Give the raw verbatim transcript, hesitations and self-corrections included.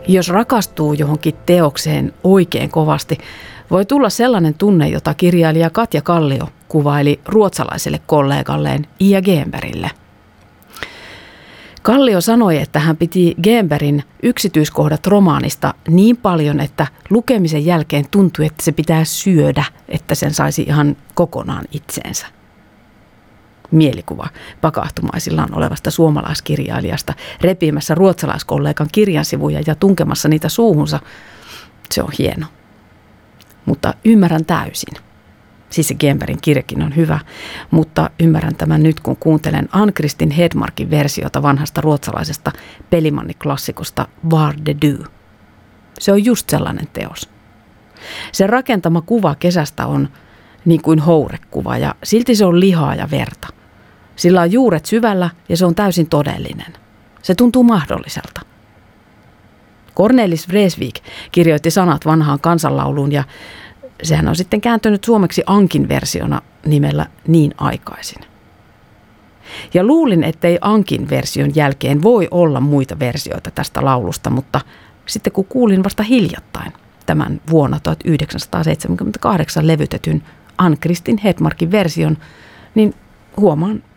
Jos rakastuu johonkin teokseen oikein kovasti, voi tulla sellainen tunne, jota kirjailija Katja Kallio kuvaili ruotsalaiselle kollegalleen Ia Gemberille. Kallio sanoi, että hän piti Gemberin yksityiskohdat romaanista niin paljon, että lukemisen jälkeen tuntui, että se pitää syödä, että sen saisi ihan kokonaan itseensä. Mielikuva pakahtumaisillaan olevasta suomalaiskirjailijasta repimässä ruotsalaiskollegan kirjansivuja ja tunkemassa niitä suuhunsa, se on hieno. Mutta ymmärrän täysin. Siis se Gemberin kirjakin on hyvä, mutta ymmärrän tämän nyt, kun kuuntelen Ann-Kristin Hedmarkin versiota vanhasta ruotsalaisesta pelimanniklassikosta Var de du. Se on just sellainen teos. Sen rakentama kuva kesästä on niin kuin hourekuva ja silti se on lihaa ja verta. Sillä on juuret syvällä ja se on täysin todellinen. Se tuntuu mahdolliselta. Cornelis Vreeswijk kirjoitti sanat vanhaan kansanlauluun ja sehän on sitten kääntynyt suomeksi Ankin versiona nimellä Niin aikaisin. Ja luulin, ettei Ankin version jälkeen voi olla muita versioita tästä laulusta, mutta sitten kun kuulin vasta hiljattain tämän vuonna tuhatyhdeksänsataaseitsemänkymmentäkahdeksan levytetyn Ann-Kristin Hedmarkin version, niin huomaan